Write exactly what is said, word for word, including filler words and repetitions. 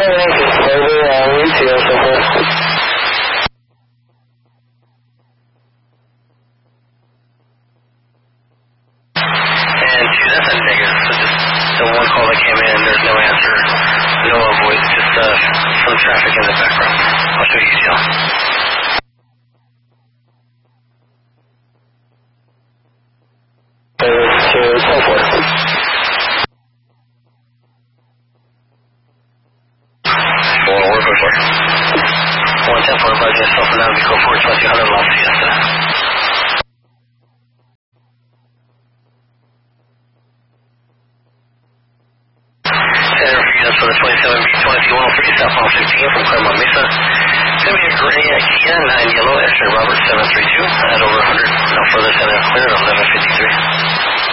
Over, uh, we see us so far. And two, that's a negative. So just the one call that came in, there's no answer, no voice, just uh, some traffic in the background. I'll show you E C L. To ten four. One work before. One ten four, but yourself and now we go forward twenty hundred Los Fiesta. For the twenty-seven B twenty-one oh three southbound fifteen from Claremont Mesa. Send me a gray Kia nine yellow Esther Robert seven three two at over one hundred. No further, send it clear at eleven fifty-three.